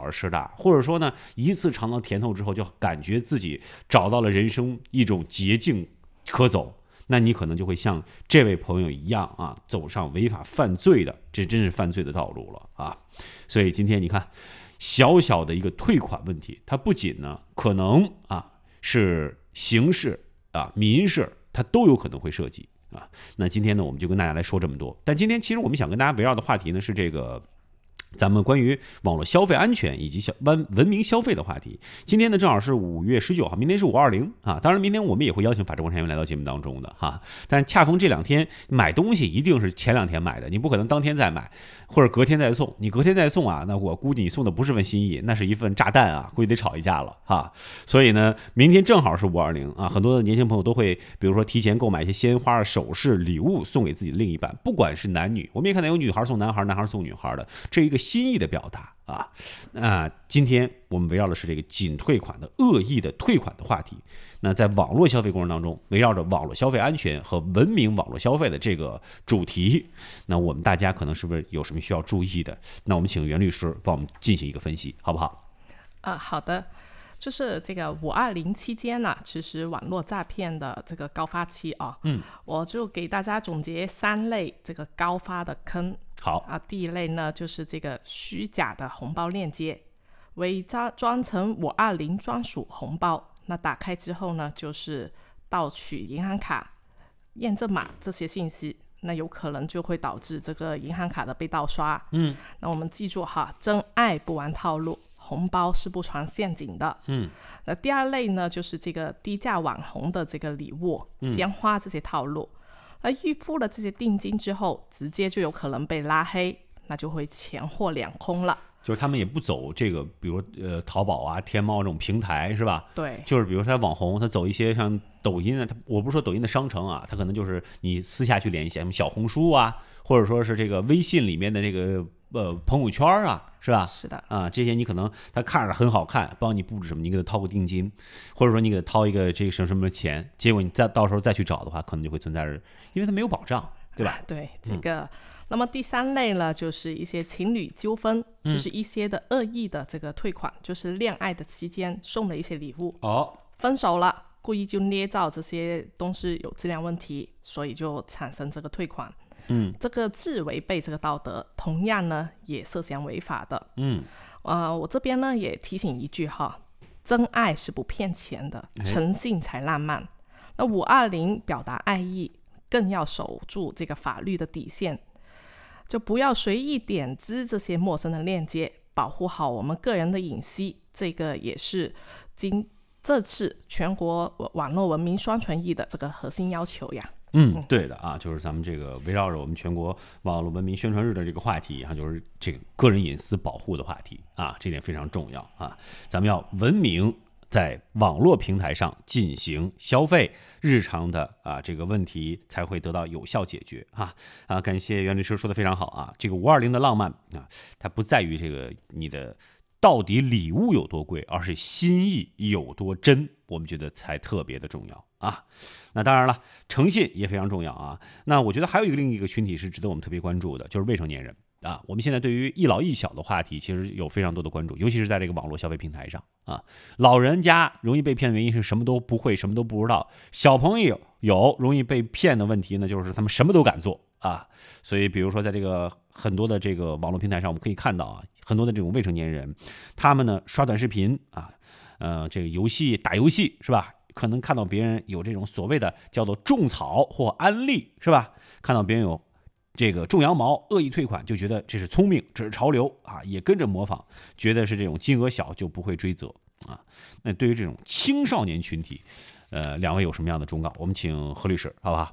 而失大，或者说呢，一次尝到甜头之后，就感觉自己找到了人生一种捷径可走，那你可能就会像这位朋友一样啊，走上违法犯罪的，这真是犯罪的道路了啊！所以今天你看，小小的一个退款问题，它不仅呢可能啊是刑事啊、民事，它都有可能会涉及啊。那今天呢，我们就跟大家来说这么多。但今天其实我们想跟大家围绕的话题呢是这个。咱们关于网络消费安全以及文明消费的话题，今天呢正好是5月19号，明天是520啊。当然，明天我们也会邀请法治观察员来到节目当中的哈。但是恰逢这2天买东西一定是前2天买的，你不可能当天再买，或者隔天再送。你隔天再送啊，那我估计你送的不是份心意，那是一份炸弹啊，估计得吵一架了哈。所以呢，明天正好是520啊，很多的年轻朋友都会，比如说提前购买一些鲜花、首饰、礼物送给自己的另一半，不管是男女，我们也看到有女孩送男孩，男孩送女孩的，这一个心意的表达啊。今天我们围绕的是这个仅退款的恶意的退款的话题。那在网络消费过程当中，围绕着网络消费安全和文明网络消费的这个主题，那我们大家可能是不是有什么需要注意的？那我们请袁律师帮我们进行一个分析，好不好？ 好的。就是这个520期间呢，其实网络诈骗的这个高发期啊，我就给大家总结3类这个高发的坑。 好啊，第一类呢就是这个虚假的红包链接，伪装成520专属红包，那打开之后呢，就是盗取银行卡、验证码这些信息，那有可能就会导致这个银行卡的被盗刷。那我们记住哈，真爱不玩套路。红包是不传陷阱的。那第2类呢，就是这个低价网红的这个礼物、鲜花这些套路。而预付了这些定金之后，直接就有可能被拉黑，那就会钱货两空了。 就是他们也不走这个，比如淘宝啊、天猫这种平台，是吧？ 对， 就是比如他网红，他走一些像抖音啊，我不是说抖音的商城啊，他可能就是你私下去联系，什么小红书啊，或者说是这个微信里面的这个朋友圈啊，是吧？ 是的啊，这些你可能他看着很好看，帮你布置什么，你给他掏个定金，或者说你给他掏一个这个什么钱，结果你到时候再去找的话，可能就会存在着，因为他没有保障，对吧？ 对这个。那么第3类呢，就是一些情侣纠纷，就是一些的恶意的这个退款，就是恋爱的期间送的一些礼物。分手了，故意就捏造这些东西有质量问题，所以就产生这个退款。这个既违背这个道德，同样呢也涉嫌违法的。我这边呢也提醒一句哈，真爱是不骗钱的，诚信才浪漫。那520表达爱意，更要守住这个法律的底线，就不要随意点击这些陌生的链接，保护好我们个人的隐私。这个也是这次全国网络文明宣传日的这个核心要求呀。 对的啊，就是咱们这个围绕着我们全国网络文明宣传日的这个话题啊，就是这个个人隐私保护的话题啊，这点非常重要啊。咱们要文明在网络平台上进行消费，日常的这个问题才会得到有效解决啊。感谢袁律师说的非常好啊。这个520的浪漫啊，它不在于这个你的到底礼物有多贵，而是心意有多真，我们觉得才特别的重要啊。那当然了，诚信也非常重要啊。那我觉得还有另一个群体是值得我们特别关注的，就是未成年人啊。我们现在对于一老一小的话题其实有非常多的关注，尤其是在这个网络消费平台上啊。老人家容易被骗的原因是什么都不会，什么都不知道；小朋友有容易被骗的问题呢，就是他们什么都敢做啊。所以比如说在这个很多的这个网络平台上，我们可以看到啊，很多的这种未成年人，他们呢刷短视频啊，这个打游戏是吧？可能看到别人有这种所谓的叫做种草或安利是吧？看到别人有这个种羊毛恶意退款，就觉得这是聪明，这是潮流啊，也跟着模仿，觉得是这种金额小就不会追责啊。那对于这种青少年群体，两位有什么样的忠告？我们请何律师好不好？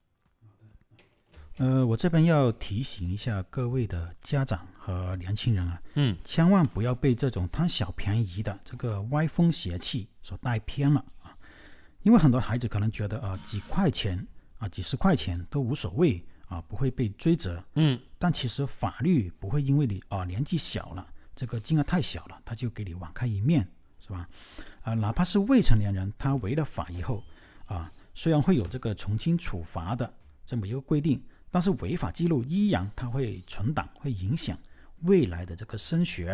我这边要提醒一下各位的家长和年轻人啊，千万不要被这种贪小便宜的这个歪风邪气所带偏了啊！因为很多孩子可能觉得几块钱啊、几十块钱都无所谓啊，不会被追责。但其实法律不会因为你年纪小了，这个金额太小了，他就给你网开一面，是吧？哪怕是未成年人，他违了法以后虽然会有这个从轻处罚的这么一个规定。但是违法记录依然它会存档，会影响未来的这个升学、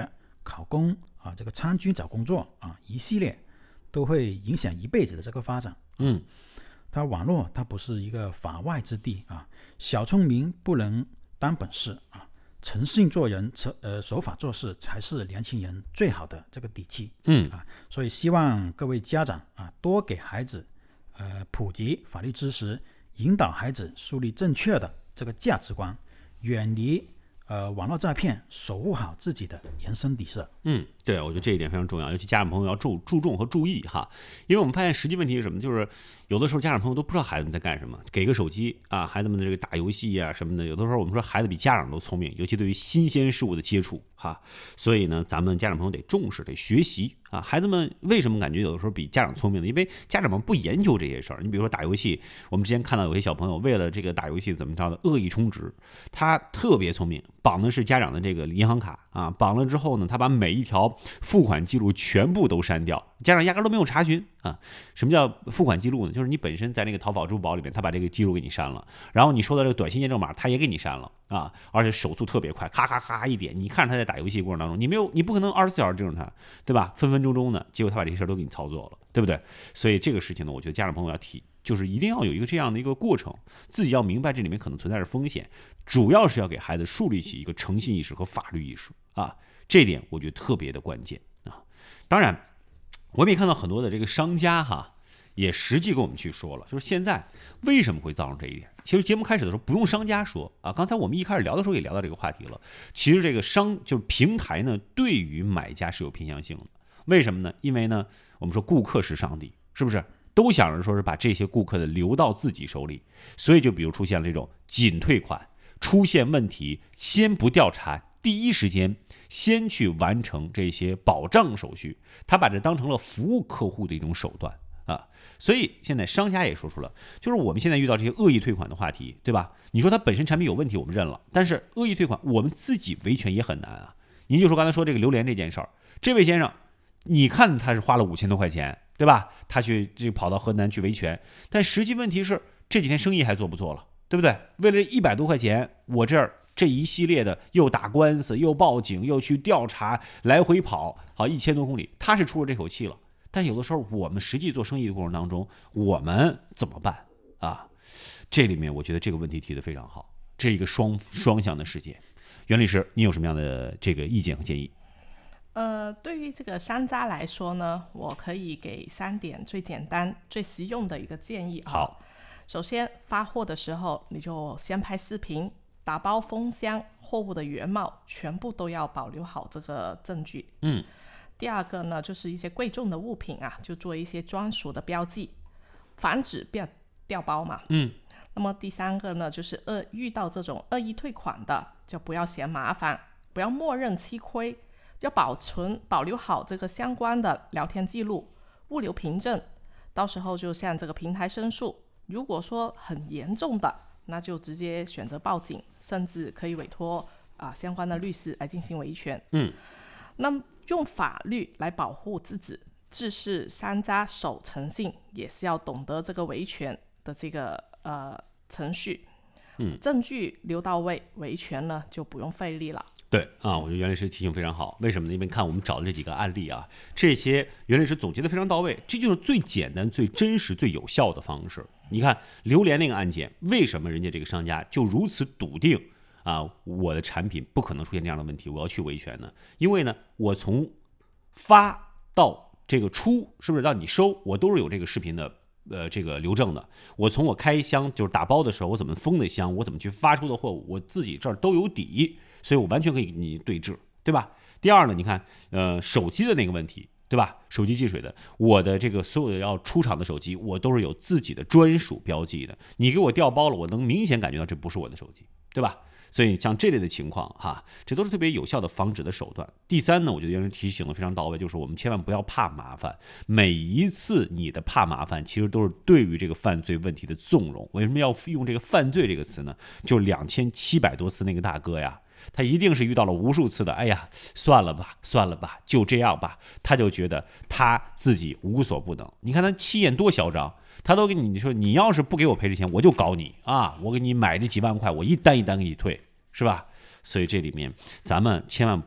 考公啊，这个参军找工作啊，一系列都会影响一辈子的这个发展。网络它不是一个法外之地啊，小聪明不能当本事啊，诚信做人，守法做事才是年轻人最好的这个底气。所以希望各位家长啊，多给孩子普及法律知识，引导孩子树立正确的这个价值观，远离网络诈骗，守护好自己的人身底色。 对，我觉得这一点非常重要，尤其家长朋友要注重和注意哈，因为我们发现实际问题是什么，就是有的时候家长朋友都不知道孩子们在干什么，给个手机啊，孩子们的这个打游戏啊什么的，有的时候我们说孩子比家长都聪明，尤其对于新鲜事物的接触哈，所以呢，咱们家长朋友得重视，得学习啊。孩子们为什么感觉有的时候比家长聪明呢？因为家长们不研究这些事儿。你比如说打游戏，我们之前看到有些小朋友为了这个打游戏怎么着的恶意充值，他特别聪明，绑的是家长的这个银行卡啊，绑了之后呢，他把每一条付款记录全部都删掉，家长压根都没有查询啊。什么叫付款记录呢？就是你本身在那个淘宝、支付宝里面，他把这个记录给你删了，然后你收到这个短信验证码，他也给你删了啊，而且手速特别快，咔咔咔一点，你看着他在打游戏过程当中，你不可能24小时盯着他，对吧？分分钟钟的，结果他把这些事都给你操作了，对不对？所以这个事情呢，我觉得家长朋友要就是一定要有一个这样的一个过程，自己要明白这里面可能存在着风险，主要是要给孩子树立起一个诚信意识和法律意识啊，这一点我觉得特别的关键啊。当然，我们也看到很多的这个商家哈，也实际跟我们去说了，就是现在为什么会造成这一点。其实节目开始的时候不用商家说啊，刚才我们一开始聊的时候也聊到这个话题了。其实这个就是平台呢，对于买家是有偏向性的。为什么呢？因为呢，我们说顾客是上帝，是不是？都想着说是把这些顾客的留到自己手里，所以就比如出现了这种仅退款，出现问题先不调查，第一时间先去完成这些保障手续，他把这当成了服务客户的一种手段啊。所以现在商家也说出了，就是我们现在遇到这些恶意退款的话题，对吧？你说他本身产品有问题，我们认了，但是恶意退款我们自己维权也很难啊。您就说刚才说这个榴莲这件事儿，这位先生，你看他是花了5000多块钱，对吧？他去跑到河南去维权，但实际问题是这几天生意还做不做了，对不对？为了100多块钱，我这一系列的又打官司，又报警，又去调查，来回跑，好1000多公里，他是出了这口气了。但有的时候我们实际做生意的过程当中，我们怎么办啊？这里面我觉得这个问题提得非常好，这是一个双向的世界。袁律师，你有什么样的这个意见和建议？ 对于这个商家来说呢，我可以给3点最简单、最实用的一个建议啊。 好， 首先发货的时候，你就先拍视频，打包封箱，货物的原貌全部都要保留好这个证据。第二个呢，就是一些贵重的物品啊，就做一些专属的标记，防止变掉包嘛。那么第3个呢，就是遇到这种恶意退款的，就不要嫌麻烦，不要默认吃亏，要保留好这个相关的聊天记录、物流凭证，到时候就向这个平台申诉。如果说很严重的，那就直接选择报警，甚至可以委托相关的律师来进行维权。那么用法律来保护自己，既是商家守诚信，也是要懂得这个维权的这个程序。证据留到位，维权呢就不用费力了。 对啊，我觉得袁律师提醒非常好。为什么呢？因为看我们找的这几个案例啊，这些袁律师总结的非常到位，这就是最简单、最真实、最有效的方式。你看榴莲那个案件，为什么人家这个商家就如此笃定啊，我的产品不可能出现这样的问题，我要去维权呢？因为呢，我从发到这个出，是不是到你收，我都是有这个视频的这个留证的。我从我开箱就是打包的时候，我怎么封的箱，我怎么去发出的货物，我自己这儿都有底，所以我完全可以跟你对峙，对吧？第二呢，你看手机的那个问题，对吧？手机进水的，我的这个所有的要出厂的手机，我都是有自己的专属标记的。你给我调包了，我能明显感觉到这不是我的手机，对吧？所以像这类的情况哈，这都是特别有效的防止的手段。第3呢，我觉得袁律师提醒的非常到位，就是我们千万不要怕麻烦。每一次你的怕麻烦，其实都是对于这个犯罪问题的纵容。为什么要用这个犯罪这个词呢？就2700多次那个大哥呀，他一定是遇到了无数次的，哎呀，算了吧，就这样吧，他就觉得他自己无所不能。你看他气焰多嚣张，他都跟你说，你要是不给我赔这钱，我就搞你啊！我给你买这几万块，我一单一单给你退，是吧？所以这里面咱们千万不要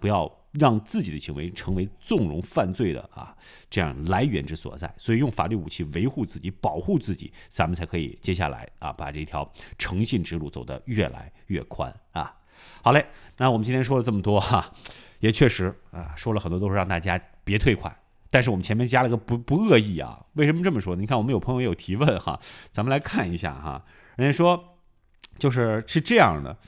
让自己的行为成为纵容犯罪的这样来源之所在。所以用法律武器维护自己、保护自己，咱们才可以接下来把这条诚信之路走得越来越宽好嘞，那我们今天说了这么多也确实说了很多都是让大家别退款。但是我们前面加了个不恶意为什么这么说？你看我们有朋友也有提问咱们来看一下人家说是这样的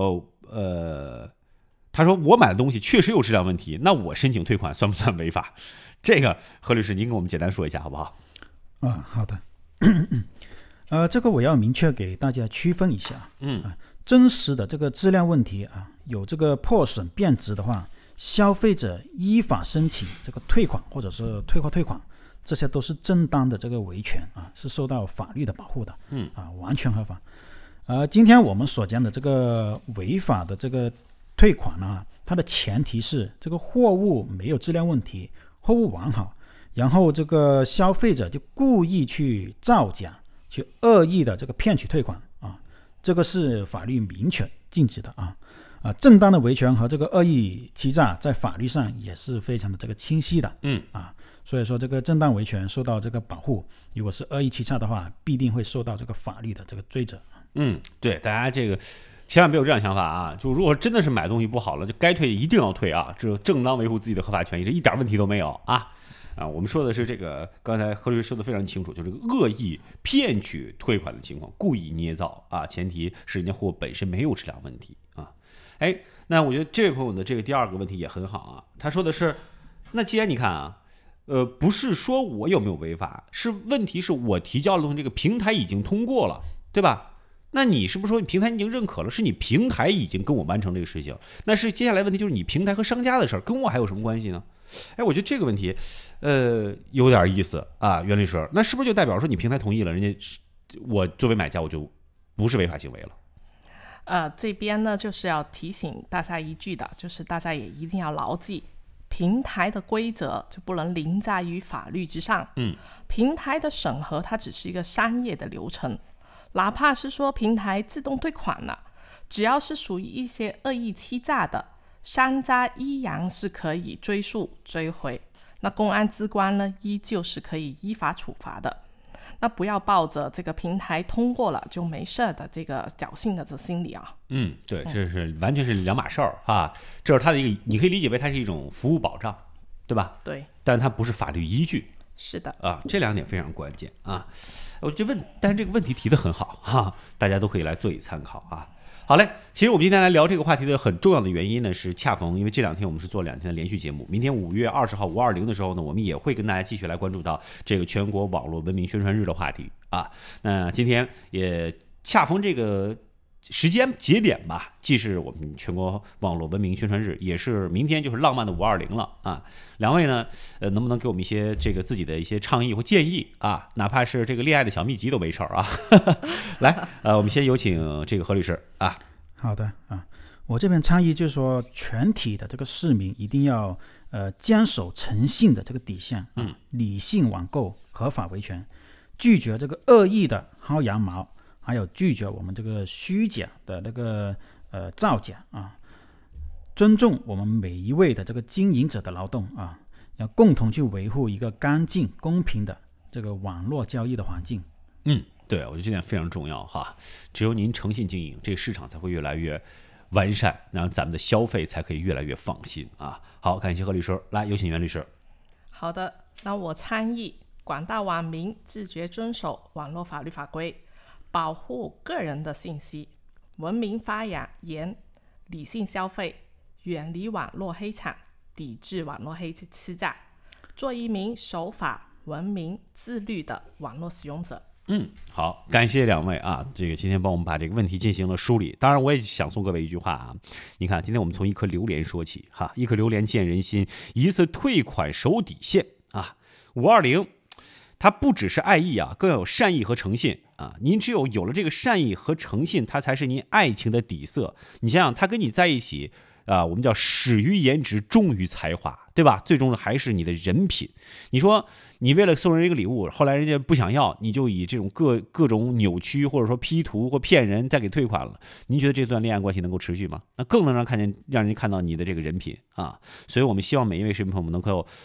他说我买的东西确实有质量问题，那我申请退款算不算违法？这个何律师您给我们简单说一下好不好？ 好的这个我要明确给大家区分一下真实的这个质量问题有这个破损变质的话，消费者依法申请这个退款或者是退货退款，这些都是正当的这个维权是受到法律的保护的完全合法。今天我们所讲的这个违法的这个退款它的前提是这个货物没有质量问题，货物完好，然后这个消费者就故意去造假，去恶意的这个骗取退款这个是法律明确禁止的正当的维权和这个恶意欺诈在法律上也是非常的这个清晰的所以说这个正当维权受到这个保护，如果是恶意欺诈的话，必定会受到这个法律的这个追责对，大家这个千万别有这样想法就如果真的是买东西不好了，就该退一定要退这正当维护自己的合法权益，这一点问题都没有我们说的是这个，刚才何律师说的非常清楚，就是恶意骗取退款的情况，故意捏造前提是人家货本身没有质量问题那我觉得这位朋友的这个第二个问题也很好他说的是，那既然你看不是说我有没有违法，是问题是我提交的东西这个平台已经通过了，对吧？那你是不是说你平台已经认可了，是你平台已经跟我完成这个事情，那是接下来问题就是你平台和商家的事儿，跟我还有什么关系呢？我觉得这个问题有点意思袁律师，那是不是就代表说你平台同意了，人家我作为买家我就不是违法行为了？ 这边呢就是要提醒大家一句的，就是大家也一定要牢记，平台的规则就不能凌驾于法律之上。平台的审核它只是一个商业的流程，哪怕是说平台自动退款了，只要是属于一些恶意欺诈的，商家依然是可以追诉追回，那公安机关呢依旧是可以依法处罚的。那不要抱着这个平台通过了就没事的这个侥幸的这心理对，这是完全是两码事儿这是它的一个，你可以理解为它是一种服务保障，对吧？ 对， 但它不是法律依据。 是的这两点非常关键我觉得但是这个问题提得很好大家都可以来做以参考好嘞，其实我们今天来聊这个话题的很重要的原因呢，是恰逢因为这两天我们是做2天的连续节目，明天5月20号520的时候呢，我们也会跟大家继续来关注到这个全国网络文明宣传日的话题那今天也恰逢这个时间节点吧，既是我们全国网络文明宣传日，也是明天就是浪漫的520了两位呢能不能给我们一些这个自己的一些倡议或建议哪怕是这个恋爱的小秘籍都没事来我们先有请这个何律师好的我这边倡议就是说，全体的这个市民一定要坚守诚信的这个底线理性网购，合法维权，拒绝这个恶意的薅羊毛，还有拒绝我们这个虚假的那个造假尊重我们每一位的这个经营者的劳动要共同去维护一个干净公平的这个网络交易的环境。 对，我觉得这点非常重要只有您诚信经营，这个市场才会越来越完善，然后咱们的消费才可以越来越放心好，感谢何律师，来有请袁律师。 好的，那我倡议广大网民自觉遵守网络法律法规，保护个人的信息，文明发言，理性消费，远离网络黑产，抵制网络黑欺诈，做一名守法、文明、自律的网络使用者。 好，感谢两位这个今天帮我们把这个问题进行了梳理。当然我也想送各位一句话你看今天我们从一颗榴莲说起一颗榴莲见人心，一次退款守底线520它不只是爱意更有善意和诚信您只有了这个善意和诚信，它才是您爱情的底色。你想想，他跟你在一起我们叫始于颜值，忠于才华，对吧？最终还是你的人品。你说你为了送人一个礼物，后来人家不想要，你就以这种各种扭曲或者说 P 图或骗人再给退款了，您觉得这段恋爱关系能够持续吗？那更能让人看到你的这个人品啊！所以我们希望每一位视频朋友们能够